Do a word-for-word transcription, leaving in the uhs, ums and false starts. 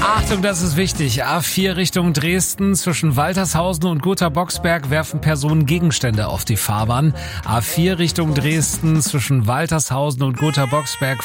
Achtung, das ist wichtig. A vier Richtung Dresden. Zwischen Waltershausen und Gotha-Boxberg werfen Personen Gegenstände auf die Fahrbahn. A vier Richtung Dresden. Zwischen Waltershausen und Gotha-Boxberg